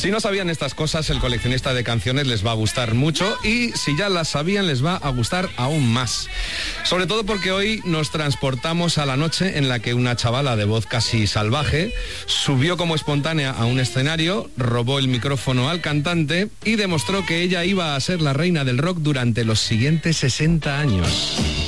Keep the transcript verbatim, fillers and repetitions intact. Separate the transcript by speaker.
Speaker 1: Si no sabían estas cosas, el coleccionista de canciones les va a gustar mucho y si ya las sabían les va a gustar aún más. Sobre todo porque hoy nos transportamos a la noche en la que una chavala de voz casi salvaje subió como espontánea a un escenario, robó el micrófono al cantante y demostró que ella iba a ser la reina del rock durante los siguientes sesenta años.